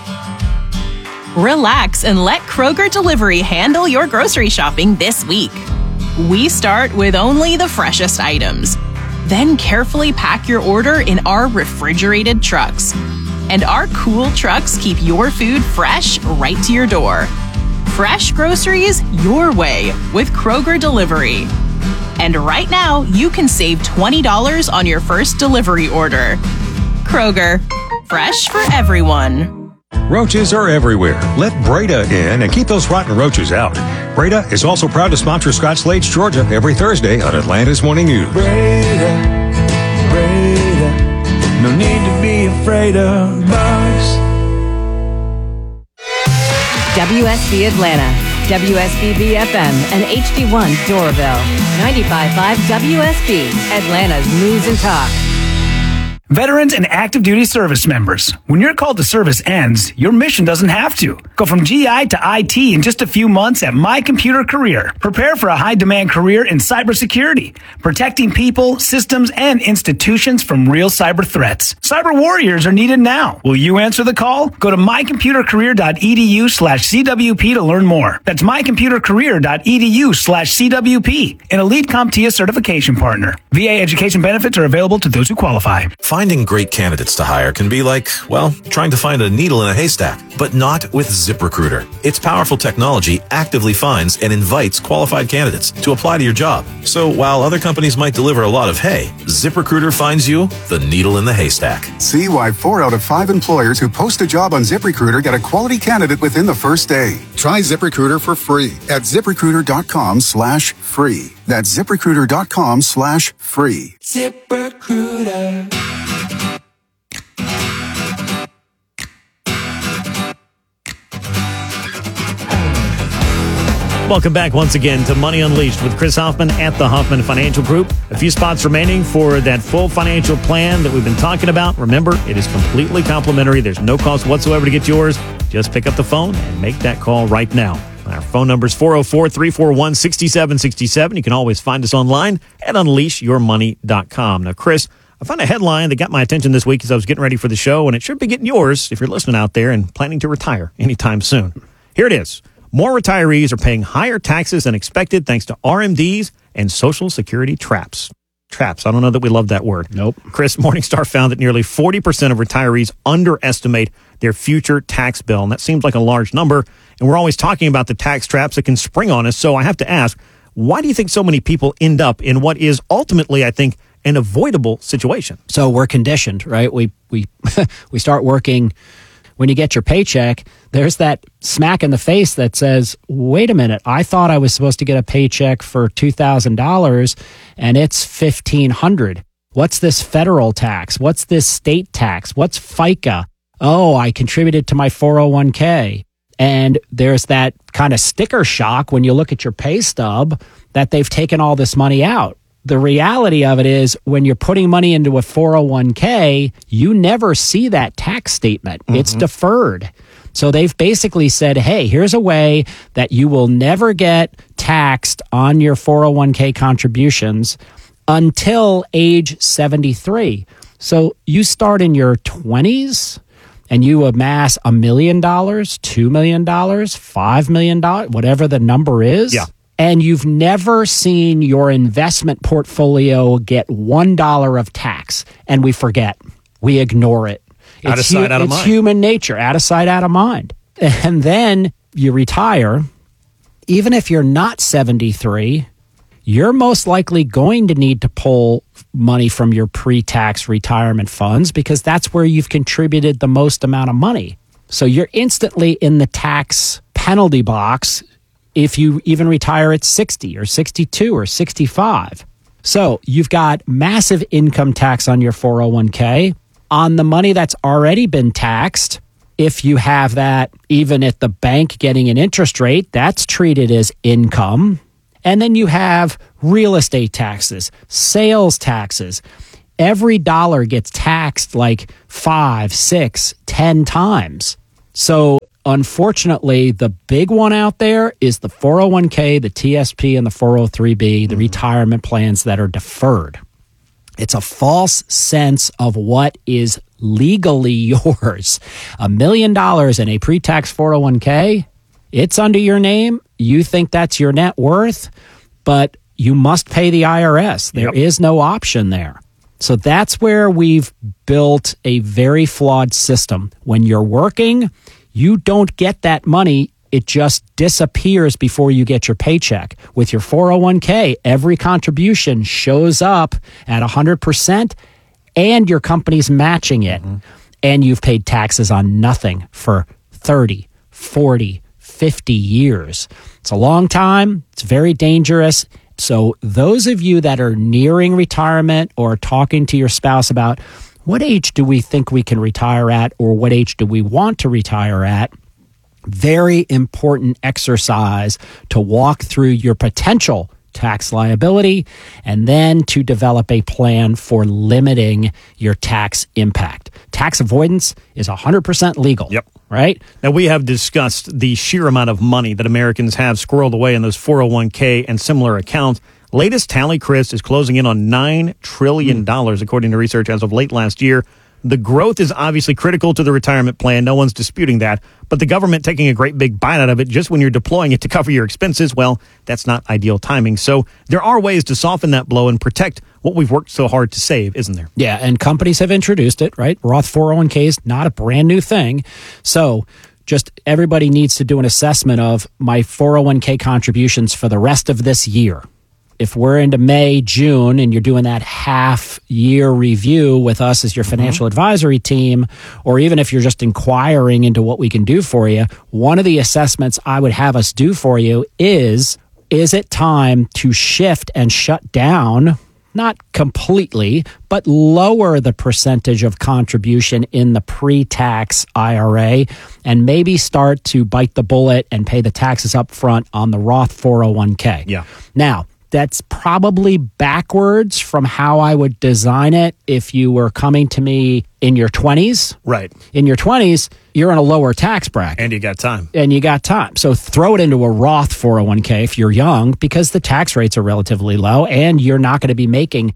Relax and let Kroger Delivery handle your grocery shopping this week. We start with only the freshest items. Then carefully pack your order in our refrigerated trucks. And our cool trucks keep your food fresh right to your door. Fresh groceries your way with Kroger Delivery. And right now, you can save $20 on your first delivery order. Kroger, fresh for everyone. Roaches are everywhere. Let Breda in and keep those rotten roaches out. Breda is also proud to sponsor Scott Slade's Georgia every Thursday on Atlanta's Morning News. Breda, no need to be afraid of bugs. WSB Atlanta, WSB FM, and HD1 Doraville. 95.5 WSB, Atlanta's News and Talk. Veterans and active duty service members, when your call to service ends, your mission doesn't have to. Go from GI to IT in just a few months at My Computer Career. Prepare for a high-demand career in cybersecurity, protecting people, systems, and institutions from real cyber threats. Cyber warriors are needed now. Will you answer the call? Go to mycomputercareer.edu/CWP to learn more. That's mycomputercareer.edu/CWP, an elite CompTIA certification partner. VA education benefits are available to those who qualify. Finding great candidates to hire can be like, well, trying to find a needle in a haystack, but not with ZipRecruiter. Its powerful technology actively finds and invites qualified candidates to apply to your job. So while other companies might deliver a lot of hay, ZipRecruiter finds you the needle in the haystack. See why 4 out of 5 employers who post a job on ZipRecruiter get a quality candidate within the first day. Try ZipRecruiter for free at ZipRecruiter.com/free. That's ZipRecruiter.com/free. ZipRecruiter. Welcome back once again to Money Unleashed with Chris Hoffman at the Hoffman Financial Group. A few spots remaining for that full financial plan that we've been talking about. Remember, it is completely complimentary. There's no cost whatsoever to get yours. Just pick up the phone and make that call right now. Our phone number is 404-341-6767. You can always find us online at unleashyourmoney.com. Now, Chris, I found a headline that got my attention this week as I was getting ready for the show, and it should be getting yours if you're listening out there and planning to retire anytime soon. Here it is. More retirees are paying higher taxes than expected thanks to RMDs and Social Security traps. Traps. I don't know that we love that word. Nope. Chris, Morningstar found that nearly 40% of retirees underestimate their future tax bill, and that seems like a large number. And we're always talking about the tax traps that can spring on us. So I have to ask, why do you think so many people end up in what is ultimately, I think, an avoidable situation? So we're conditioned, right? We we start working. When you get your paycheck, there's that smack in the face that says, wait a minute, I thought I was supposed to get a paycheck for $2,000 and it's $1,500. What's this federal tax? What's this state tax? What's FICA? Oh, I contributed to my 401k. And there's that kind of sticker shock when you look at your pay stub that they've taken all this money out. The reality of it is when you're putting money into a 401k, you never see that tax statement. Mm-hmm. It's deferred. So they've basically said, hey, here's a way that you will never get taxed on your 401k contributions until age 73. So you start in your 20s and you amass $1 million, $2 million, $5 million, whatever the number is. Yeah. and you've never seen your investment portfolio get $1 of tax, and we forget, we ignore it. Out of sight, out of mind. It's human nature, out of sight, out of mind. And then you retire. Even if you're not 73, you're most likely going to need to pull money from your pre-tax retirement funds because that's where you've contributed the most amount of money. So you're instantly in the tax penalty box if you even retire at 60 or 62 or 65. So you've got massive income tax on your 401k. On the money that's already been taxed, if you have that even at the bank getting an interest rate, that's treated as income. And then you have real estate taxes, sales taxes. Every dollar gets taxed like 5, 6, 10 times. So unfortunately, the big one out there is the 401k, the TSP, and the 403b, the retirement plans that are deferred. It's a false sense of what is legally yours. $1 million in a pre-tax 401k, it's under your name. You think that's your net worth, but you must pay the IRS. There is no option there. So that's where we've built a very flawed system. When you're working, you don't get that money. It just disappears before you get your paycheck. With your 401k, every contribution shows up at 100% and your company's matching it. And you've paid taxes on nothing for 30, 40, 50 years. It's a long time. It's very dangerous. So those of you that are nearing retirement or talking to your spouse about what age do we think we can retire at or what age do we want to retire at, very important exercise to walk through your potential tax liability and then to develop a plan for limiting your tax impact. Tax avoidance is 100% legal. Right? Now, we have discussed the sheer amount of money that Americans have squirreled away in those 401k and similar accounts. Latest tally, Chris, is closing in on $9 trillion, according to research as of late last year. The growth is obviously critical to the retirement plan. No one's disputing that. But the government taking a great big bite out of it just when you're deploying it to cover your expenses, well, that's not ideal timing. So there are ways to soften that blow and protect what we've worked so hard to save, isn't there? Yeah, and companies have introduced it, right? Roth 401k is not a brand new thing. So just everybody needs to do an assessment of my 401k contributions for the rest of this year. If we're into May, June, and you're doing that half-year review with us as your financial advisory team, or even if you're just inquiring into what we can do for you, one of the assessments I would have us do for you is it time to shift and shut down, not completely, but lower the percentage of contribution in the pre-tax IRA and maybe start to bite the bullet and pay the taxes up front on the Roth 401k. Yeah. Now, that's probably backwards from how I would design it if you were coming to me in your 20s. Right. In your 20s, you're in a lower tax bracket. And you got time. So throw it into a Roth 401k if you're young because the tax rates are relatively low and you're not going to be making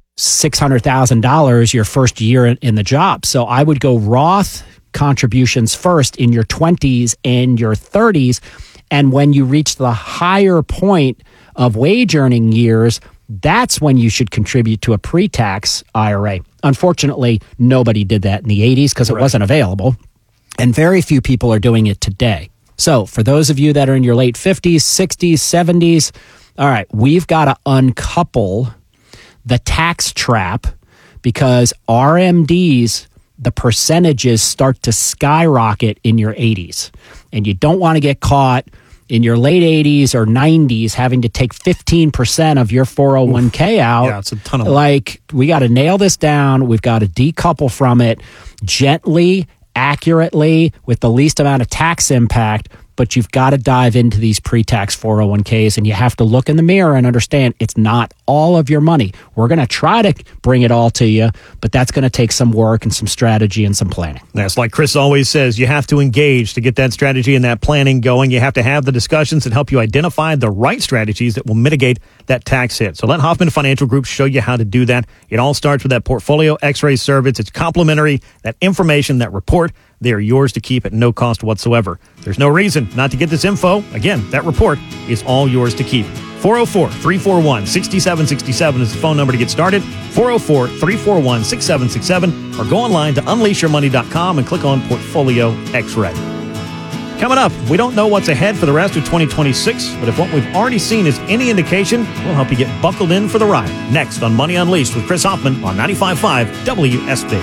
$600,000 your first year in the job. So I would go Roth contributions first in your 20s and your 30s. And when you reach the higher point of wage earning years, that's when you should contribute to a pre-tax IRA. Unfortunately, nobody did that in the 80s because it wasn't available, and very few people are doing it today. So for those of you that are in your late 50s, 60s, 70s, all right, we've got to uncouple the tax trap because RMDs, the percentages start to skyrocket in your 80s, and you don't want to get caught in your late 80s or 90s having to take 15% of your 401k out. Yeah, it's a ton of money. Like, we got to nail this down. We've got to decouple from it gently, accurately, with the least amount of tax impact. But you've got to dive into these pre-tax 401ks, and you have to look in the mirror and understand it's not all of your money. We're going to try to bring it all to you, but that's going to take some work and some strategy and some planning. That's like Chris always says, you have to engage to get that strategy and that planning going. You have to have the discussions that help you identify the right strategies that will mitigate that tax hit. So let Hoffman Financial Group show you how to do that. It all starts with that portfolio x-ray service. It's complimentary. That information, that report, they are yours to keep at no cost whatsoever. There's no reason not to get this info. Again, that report is all yours to keep. 404-341-6767 is the phone number to get started. 404-341-6767, or go online to unleashyourmoney.com and click on Portfolio X-Ray. Coming up, we don't know what's ahead for the rest of 2026, but if what we've already seen is any indication, we'll help you get buckled in for the ride. Next on Money Unleashed with Chris Hoffman on 95.5 WSB.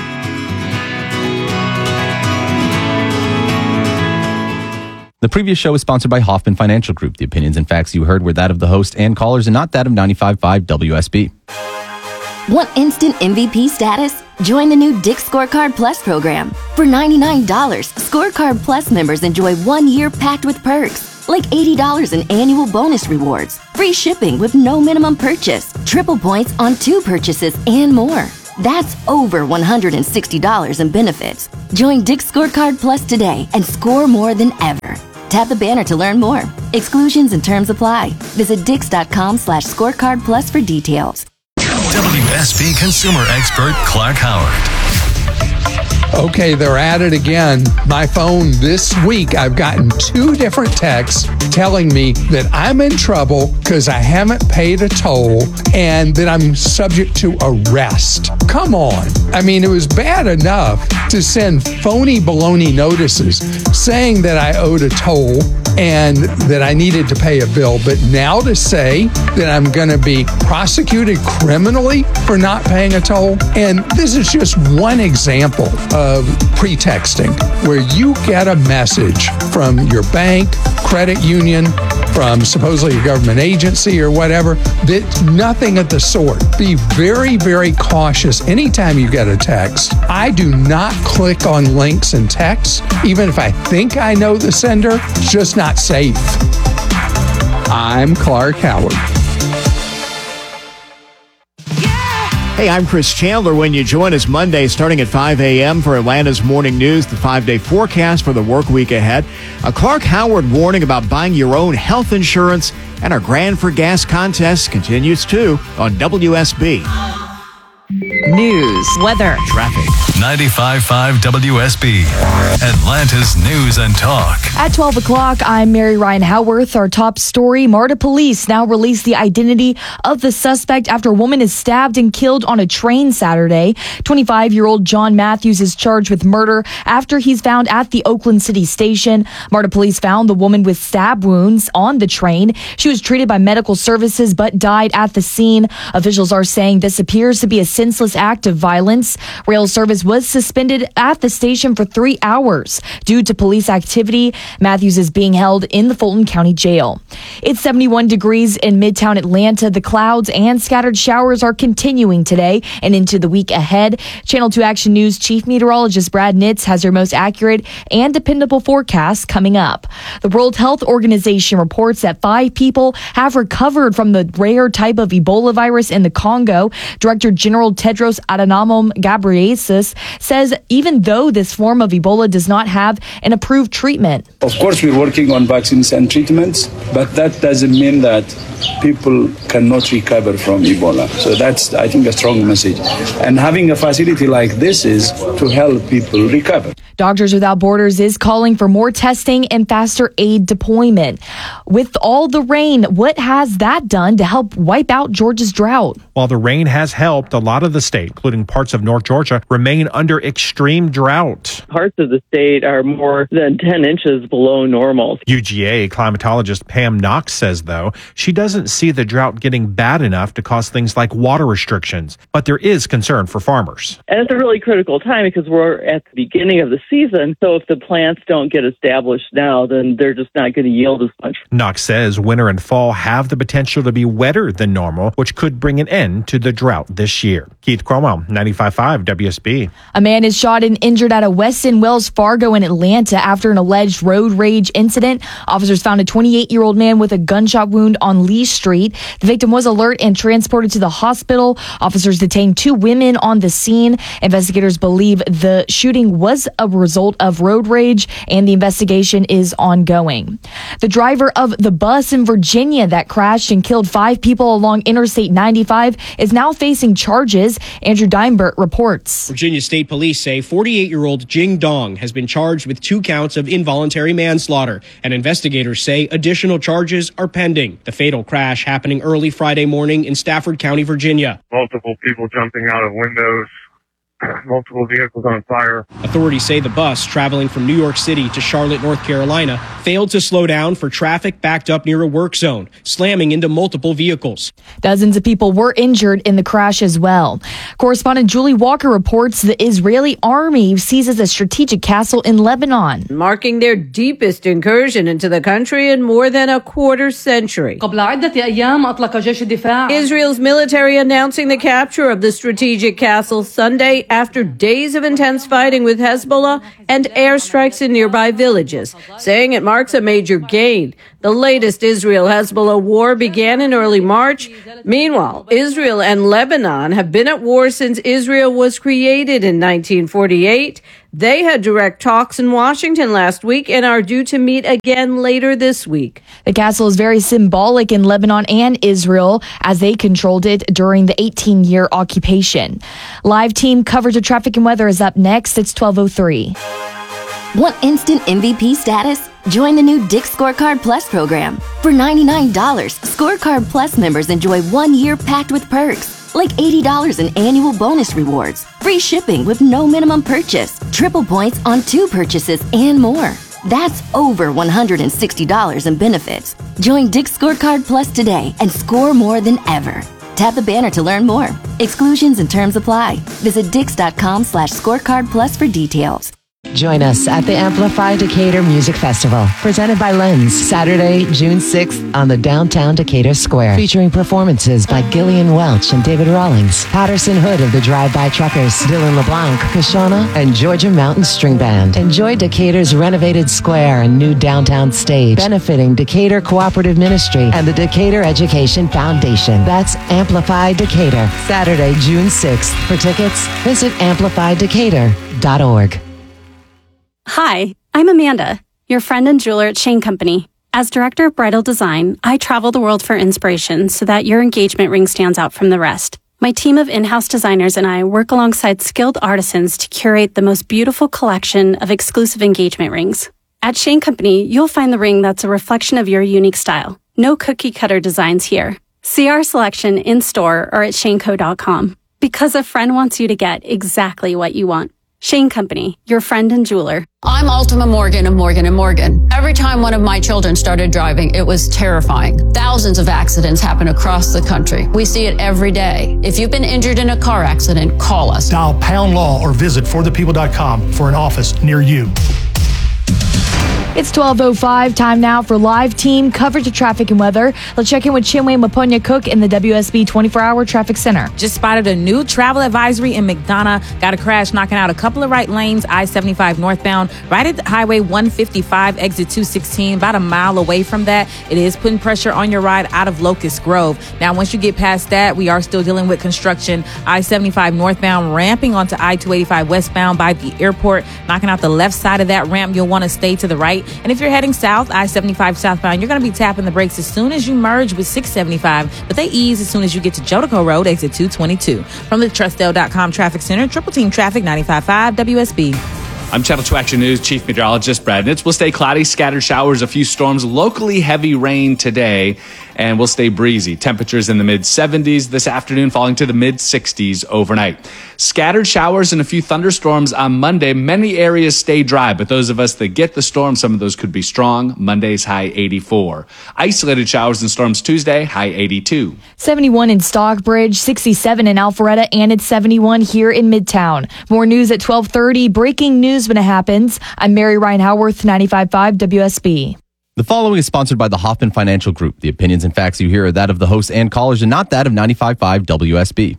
The previous show was sponsored by Hoffman Financial Group. The opinions and facts you heard were that of the host and callers and not that of 95.5 WSB. Want instant MVP status? Join the new Dick's Scorecard Plus program. For $99, Scorecard Plus members enjoy 1 year packed with perks, like $80 in annual bonus rewards, free shipping with no minimum purchase, triple points on 2 purchases, and more. That's over $160 in benefits. Join Dick's Scorecard Plus today and score more than ever. Tap the banner to learn more. Exclusions and terms apply. Visit dix.com/scorecard plus for details. WSB consumer expert Clark Howard. Okay, they're at it again. My phone this week, I've gotten 2 different texts telling me that I'm in trouble because I haven't paid a toll and that I'm subject to arrest. Come on. I mean, it was bad enough to send phony baloney notices saying that I owed a toll and that I needed to pay a bill. But now to say that I'm going to be prosecuted criminally for not paying a toll. And this is just one example of pretexting, where you get a message from your bank, credit union, from supposedly a government agency or whatever, that's nothing of the sort. Be very, very cautious anytime you get a text. I do not click on links in texts, even if I think I know the sender. It's just not safe. I'm Clark Howard. Hey, I'm Chris Chandler. When you join us Monday starting at 5 a.m. for Atlanta's Morning News, the 5-day forecast for the work week ahead, a Clark Howard warning about buying your own health insurance, and our Grand for Gas contest continues too on WSB. News, weather, traffic. 95.5 WSB, Atlanta's News and Talk. At 12 o'clock, I'm Mary Ryan Howarth. Our top story, MARTA police now release the identity of the suspect after a woman is stabbed and killed on a train Saturday. 25-year-old John Matthews is charged with murder after he's found at the Oakland City station. MARTA police found the woman with stab wounds on the train. She was treated by medical services but died at the scene. Officials are saying this appears to be a senseless act of violence. Rail service was suspended at the station for 3 hours due to police activity. Matthews is being held in the Fulton County Jail. It's 71 degrees in Midtown Atlanta. The clouds and scattered showers are continuing today and into the week ahead. Channel 2 Action News Chief Meteorologist Brad Nitz has your most accurate and dependable forecast coming up. The World Health Organization reports that 5 people have recovered from the rare type of Ebola virus in the Congo. Director General Tedros Adhanom Ghebreyesus says even though this form of Ebola does not have an approved treatment. Of course, we're working on vaccines and treatments, but that doesn't mean that people cannot recover from Ebola. So that's, I think, a strong message. And having a facility like this is to help people recover. Doctors Without Borders is calling for more testing and faster aid deployment. With all the rain, what has that done to help wipe out Georgia's drought? While the rain has helped, a lot of the state, including parts of North Georgia, remain under extreme drought. Parts of the state are more than 10 inches below normal. UGA climatologist Pam Knox says, though, she doesn't see the drought getting bad enough to cause things like water restrictions, but there is concern for farmers. And it's a really critical time because we're at the beginning of the season, so if the plants don't get established now, then they're just not going to yield as much. Knox says winter and fall have the potential to be wetter than normal, which could bring an end to the drought this year. Keith Cromwell, 95.5 WSB. A man is shot and injured at a Westin Wells Fargo in Atlanta after an alleged road rage incident. Officers found a 28-year-old man with a gunshot wound on Lee Street. The victim was alert and transported to the hospital. Officers detained 2 women on the scene. Investigators believe the shooting was a result of road rage, and the investigation is ongoing. The driver of the bus in Virginia that crashed and killed 5 people along Interstate 95 is now facing charges charges. Andrew Deinbert reports. Virginia State Police say 48-year-old Jing Dong has been charged with 2 counts of involuntary manslaughter, and investigators say additional charges are pending. The fatal crash happening early Friday morning in Stafford County, Virginia. Multiple people jumping out of windows. Multiple vehicles on fire. Authorities say the bus traveling from New York City to Charlotte, North Carolina, failed to slow down for traffic backed up near a work zone, slamming into multiple vehicles. Dozens of people were injured in the crash as well. Correspondent Julie Walker reports the Israeli army seizes a strategic castle in Lebanon, marking their deepest incursion into the country in more than a quarter century. Israel's military announcing the capture of the strategic castle Sunday after days of intense fighting with Hezbollah and airstrikes in nearby villages, saying it marks a major gain. The latest Israel-Hezbollah war began in early March. Meanwhile, Israel and Lebanon have been at war since Israel was created in 1948. They had direct talks in Washington last week and are due to meet again later this week. The castle is very symbolic in Lebanon and Israel as they controlled it during the 18-year occupation. Live team coverage of traffic and weather is up next. It's 12:03. Want instant MVP status? Join the new Dick's Scorecard Plus program. For $99, Scorecard Plus members enjoy 1 year packed with perks, like $80 in annual bonus rewards, free shipping with no minimum purchase, triple points on 2 purchases, and more. That's over $160 in benefits. Join Dick's Scorecard Plus today and score more than ever. Tap the banner to learn more. Exclusions and terms apply. Visit Dix.com/scorecard plus for details. Join us at the Amplify Decatur Music Festival, presented by Lens, Saturday, June 6th on the downtown Decatur Square, featuring performances by Gillian Welch and David Rawlings, Patterson Hood of the Drive-By Truckers, Dylan LeBlanc, Kashona, and Georgia Mountain String Band. Enjoy Decatur's renovated square and new downtown stage, benefiting Decatur Cooperative Ministry and the Decatur Education Foundation. That's Amplify Decatur, Saturday, June 6th. For tickets, visit amplifydecatur.org. Hi, I'm Amanda, your friend and jeweler at Shane Company. As director of bridal design, I travel the world for inspiration so that your engagement ring stands out from the rest. My team of in-house designers and I work alongside skilled artisans to curate the most beautiful collection of exclusive engagement rings. At Shane Company, you'll find the ring that's a reflection of your unique style. No cookie-cutter designs here. See our selection in-store or at shaneco.com. Because a friend wants you to get exactly what you want. Shane Company, your friend and jeweler. I'm Ultima Morgan of Morgan & Morgan. Every time one of my children started driving, it was terrifying. Thousands of accidents happen across the country. We see it every day. If you've been injured in a car accident, call us. Dial pound law or visit forthepeople.com for an office near you. It's 12:05. Time now for live team coverage of traffic and weather. Let's check in with Chinwe Maponya-Cook in the WSB 24-hour traffic center. Just spotted a new travel advisory in McDonough. Got a crash knocking out a couple of right lanes, I-75 northbound, right at Highway 155, exit 216, about a mile away from that. It is putting pressure on your ride out of Locust Grove. Now, once you get past that, we are still dealing with construction. I-75 northbound, ramping onto I-285 westbound by the airport, knocking out the left side of that ramp. You'll want to stay to the right. And if you're heading south, I-75 southbound, you're going to be tapping the brakes as soon as you merge with 675, but they ease as soon as you get to Jodico Road, exit 222. From the Trustdale.com Traffic Center, Triple Team Traffic, 95.5 WSB. I'm Channel 2 Action News Chief Meteorologist Brad Nitz. We'll stay cloudy, scattered showers, a few storms, locally heavy rain today, and we'll stay breezy. Temperatures in the mid-70s this afternoon, falling to the mid-60s overnight. Scattered showers and a few thunderstorms on Monday. Many areas stay dry, but those of us that get the storm, some of those could be strong. Monday's high 84. Isolated showers and storms Tuesday, high 82. 71 in Stockbridge, 67 in Alpharetta, and it's 71 here in Midtown. More news at 12:30. Breaking news when it happens. I'm Mary Ryan Howarth, 95.5 WSB. The following is sponsored by the Hoffman Financial Group. The opinions and facts you hear are that of the hosts and callers and not that of 95.5 WSB.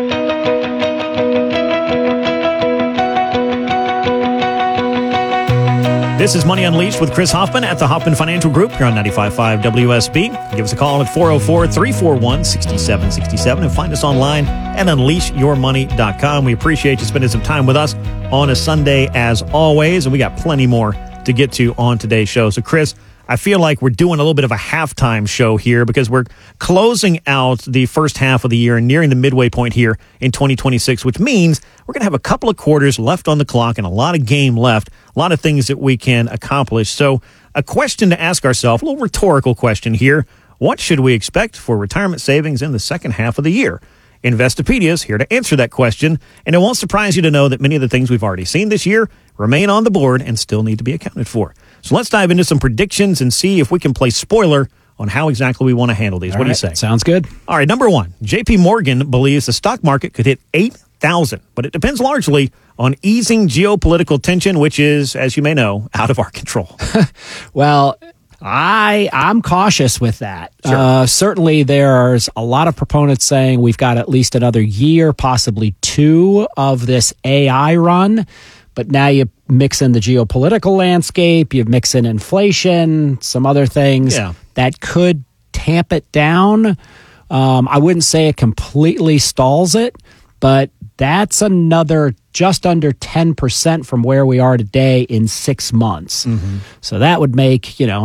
This is Money Unleashed with Chris Hoffman at the Hoffman Financial Group here on 95.5 WSB. Give us a call at 404-341-6767 and find us online at unleashyourmoney.com. We appreciate you spending some time with us on a Sunday as always, and we got plenty more to get to on today's show. So, Chris, I feel like we're doing a little bit of a halftime show here because we're closing out the first half of the year and nearing the midway point here in 2026, which means we're going to have a couple of quarters left on the clock and a lot of game left, a lot of things that we can accomplish. So a question to ask ourselves, a little rhetorical question here. What should we expect for retirement savings in the second half of the year? Investopedia is here to answer that question, and it won't surprise you to know that many of the things we've already seen this year remain on the board and still need to be accounted for. So let's dive into some predictions and see if we can play spoiler on how exactly we want to handle these. What do you say? Sounds good. All right, number one, JP Morgan believes the stock market could hit 8,000, but it depends largely on easing geopolitical tension, which is, as you may know, out of our control. Well, I'm cautious with that. Sure. Certainly, there's a lot of proponents saying we've got at least another year, possibly 2 of this AI run. But now you mix in the geopolitical landscape, you mix in inflation, some other things that could tamp it down. I wouldn't say it completely stalls it, but that's another just under 10% from where we are today in 6 months. So that would make,